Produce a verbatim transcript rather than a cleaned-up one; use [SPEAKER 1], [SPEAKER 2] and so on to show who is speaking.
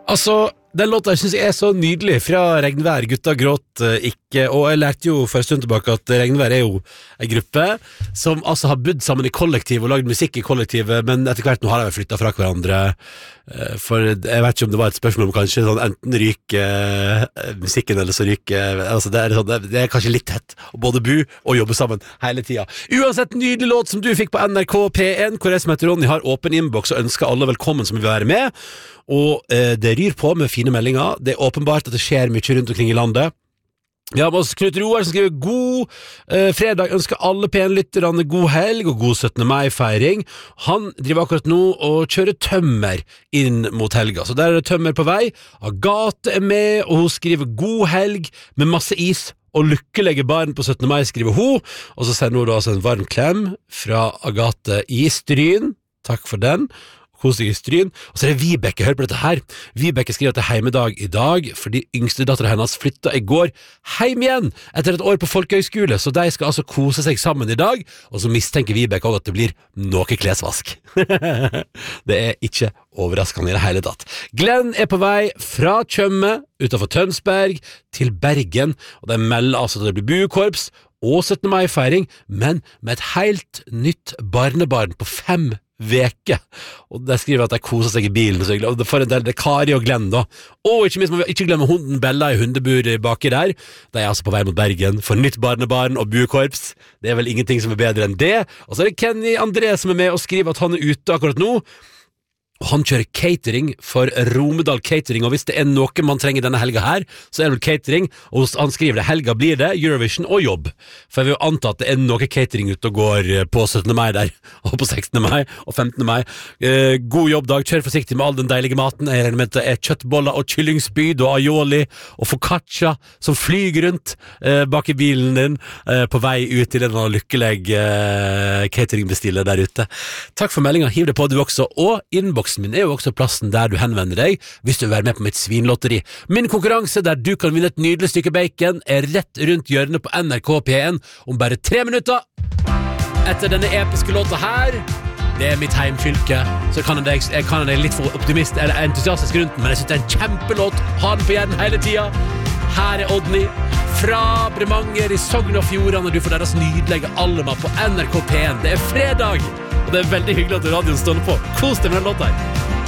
[SPEAKER 1] Altså, den låta synes jeg er så nydelig fra Regnvær, Gutta gråt ikke, og jeg lærte jo for en stund tilbake at Regnvær er jo en gruppe som altså har bodd sammen i kollektiv og lagd musikk i kollektivet, men etter hvert nå har de flyttet fra hverandre, for jeg vet ikke om det var et spørsmål om kanskje sånn, enten ryker musikken eller så ryker, altså det er, sånn, det er kanskje litt tett å både bo og jobbe sammen hele tiden. Uansett, nydelig låt som du fikk på N R K P en, hvor jeg som heter Ronny har åpen inbox og ønsker alle velkommen som vil være med, og eh, det ryr på med fine meldinger. Det er åpenbart at det skjer mye rundt omkring i landet. Vi har med oss Knut Roar som skriver god eh, fredag, ønsker alle P en-lytterne god helg og god syttende mai-feiring. Han driver akkurat nå og kjører tømmer inn mot helga, så der er det tømmer på vei. Agathe er med, og hun skriver god helg med masse is og lykkelige barn på syttende mai, skriver hun, og så sender hun da altså en varm klem fra Agathe i Stryn. Takk for den. Hos deg i Stryn. Og så er det Vibeke, hør på dette her. Vibeke skriver at det er heimedag i dag, fordi yngste datter hennes flyttet i går heim igjen, etter et år på folkehøyskole, så de skal altså kose seg sammen i dag, og så mistenker Vibeke også at det blir noe klesvask. Det er ikke overraskende i det hele tatt. Glenn er på vei fra Tjøme, utenfor Tønsberg, til Bergen, og de melder altså at det blir buekorps og syttende mai-feiring, men med et helt nytt barnebarn på fem veke, og der skriver at de koser seg i bilen, så jeg, for en del, det er Kari og Glenn da, og ikke minst må vi ikke glemme hunden Bella i hundebur baki der. De er altså på vei mot Bergen for nytt barnebarn og buekorps. Det er vel ingenting som er bedre enn det. Og så er det Kenny André som er med og skriver at han er ute akkurat nå, og han kjører catering for Romedal Catering, og hvis det er noe man trenger denne helga her, så er det vel catering, og han skriver det, helga blir det Eurovision og jobb, for jeg vil jo anta at det er noe catering ute og går på syttende mai der, og på sekstende mai og femtende mai. Eh, god jobbdag, kjør forsiktig med all den deilige maten. Jeg regner med at det er kjøttboller og kyllingspyd og aioli og focaccia som flyger rundt eh, bak i bilen din, eh, på vei ut til en lykkelig eh, cateringbestiller der ute. Takk for meldingen, hiv det på du også, og inbox min er jo også plassen der du henvender deg hvis du vil være med på mitt svinlotteri. Min konkurranse der du kan vinne et nydelig stykke bacon er rett rundt hjørnet på N R K P en om bare tre minutter. Etter denne episke låta her, det er mitt heimfylke, så kan jeg, jeg kan jeg litt for optimist eller entusiastisk rundt den, men jeg synes det er en kjempelåt, ha den på hjernen hele tiden. Her er Odny fra Bremanger i Sogn og Fjordane, og du får deres nydelige Alma på N R K P en. Det er fredag, og det er veldig hyggelig at radioen står på. Kos deg med den låta her.